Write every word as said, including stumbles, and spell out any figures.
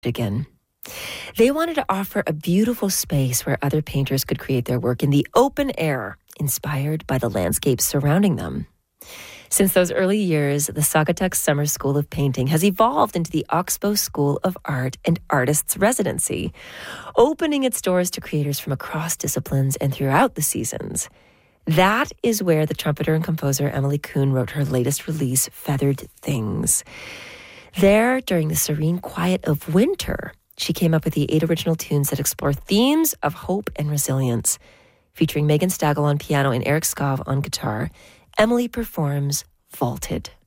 again. They wanted to offer a beautiful space where other painters could create their work in the open air, inspired by the landscapes surrounding them. Since those early years, the Saugatuck Summer School of Painting has evolved into the Oxbow School of Art and Artists Residency, opening its doors to creators from across disciplines and throughout the seasons. That is where the trumpeter and composer Emily Kuhn wrote her latest release, Feathered Things. There, during the serene quiet of winter, she came up with the eight original tunes that explore themes of hope and resilience. Featuring Megan Stagel on piano and Eric Skov on guitar, Emily performs Vaulted.